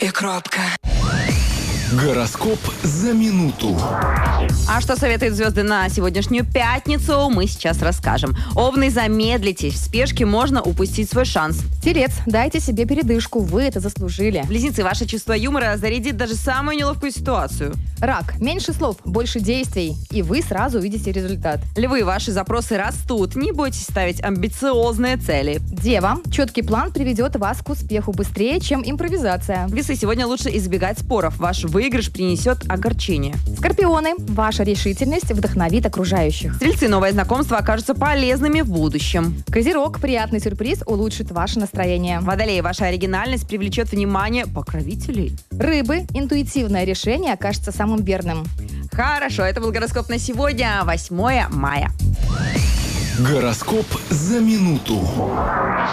и кропка. Гороскоп за минуту. А что советуют звезды на сегодняшнюю пятницу, мы сейчас расскажем. Овны, замедлитесь, в спешке можно упустить свой шанс. Телец, дайте себе передышку, вы это заслужили. Близнецы, ваше чувство юмора зарядит даже самую неловкую ситуацию. Рак, меньше слов, больше действий, и вы сразу увидите результат. Львы, ваши запросы растут, не бойтесь ставить амбициозные цели. Дева, четкий план приведет вас к успеху быстрее, чем импровизация. Весы, сегодня лучше избегать споров, ваш выигрыш принесет огорчение. Скорпионы, ваша решительность вдохновит окружающих. Стрельцы, новые знакомства окажутся полезными в будущем. Козерог, приятный сюрприз улучшит ваше настроение. Водолеи, ваша оригинальность привлечет внимание покровителей. Рыбы, интуитивное решение окажется самым верным. Хорошо, это был гороскоп на сегодня, 8 мая. Гороскоп за минуту.